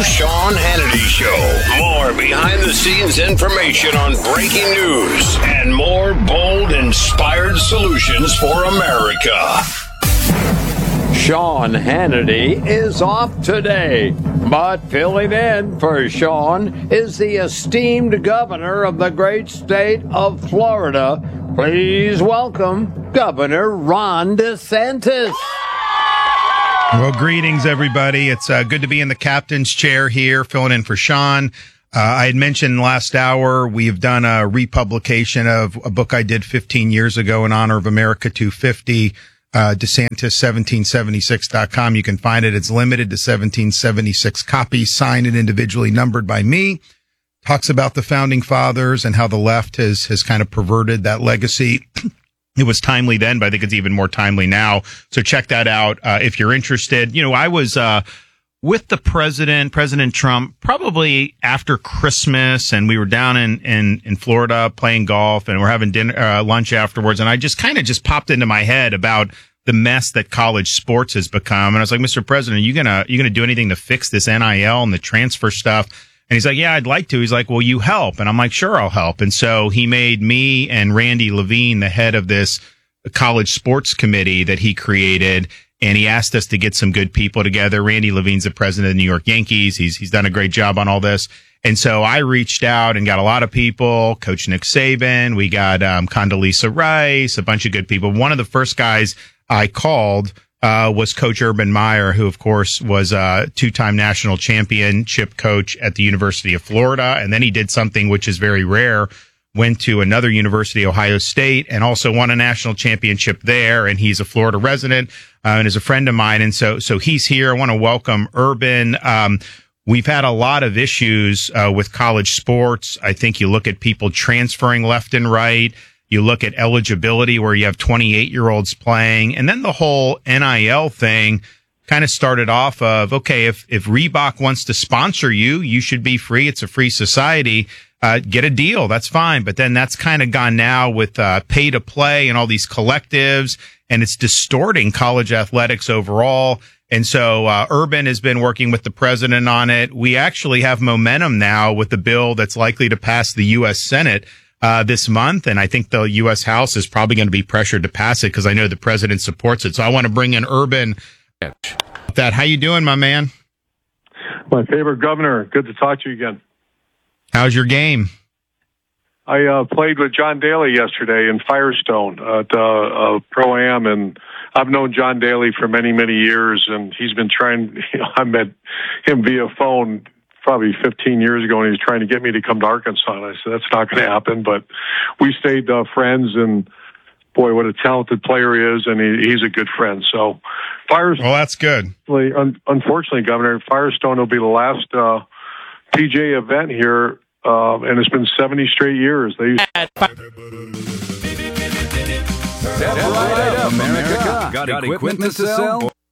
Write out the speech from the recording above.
Sean Hannity Show. More behind-the-scenes information on breaking news and more bold, inspired solutions for America. Sean Hannity is off today, but filling in for Sean is the esteemed governor of the great state of Florida. Please welcome Governor Ron DeSantis. Well, greetings, everybody. It's good to be in the captain's chair here, filling in for Sean. I had mentioned last hour we've done a republication of a book I did 15 years ago in honor of America 250, DeSantis1776.com. You can find it. It's limited to 1776 copies, signed and individually numbered by me. Talks about the founding fathers and how the left has kind of perverted that legacy. It was timely then, but I think it's even more timely now. So check that out if you're interested. You know, I was with the President Trump, probably after Christmas, and we were down in Florida playing golf, and we're having lunch afterwards, and I just kind of popped into my head about the mess that college sports has become. And I was like, Mr. President, are you gonna do anything to fix this NIL and the transfer stuff? And he's like, yeah, I'd like to. He's like, well, you help. And I'm like, sure, I'll help. And so he made me and Randy Levine the head of this college sports committee that he created. And he asked us to get some good people together. Randy Levine's the president of the New York Yankees. He's done a great job on all this. And so I reached out and got a lot of people, Coach Nick Saban. We got Condoleezza Rice, a bunch of good people. One of the first guys I called was Coach Urban Meyer, who, of course, was a two-time national championship coach at the University of Florida. And then he did something which is very rare, went to another university, Ohio State, and also won a national championship there. And he's a Florida resident and is a friend of mine. And so he's here. I want to welcome Urban. We've had a lot of issues with college sports. I think you look at people transferring left and right. You look at eligibility where you have 28-year-olds playing. And then the whole NIL thing kind of started off of, okay, if Reebok wants to sponsor you, you should be free. It's a free society. Get a deal. That's fine. But then that's kind of gone now with pay to play and all these collectives, and it's distorting college athletics overall. And so Urban has been working with the president on it. We actually have momentum now with the bill that's likely to pass the U.S. Senate this month, and I think the U.S. House is probably going to be pressured to pass it because I know the president supports it. So I want to bring in Urban. How you doing, my man? My favorite governor. Good to talk to you again. How's your game? I played with John Daly yesterday in Firestone at Pro-Am, and I've known John Daly for many, many years, and he's been trying, I met him via phone probably 15 years ago, and he was trying to get me to come to Arkansas. And I said, that's not going to happen. But we stayed friends, and boy, what a talented player he is, and he's a good friend. So Firestone. Well, that's good. Unfortunately, Governor, Firestone will be the last PJ event here, and it's been 70 straight years. They used Step right up, America. Got equipment to sell?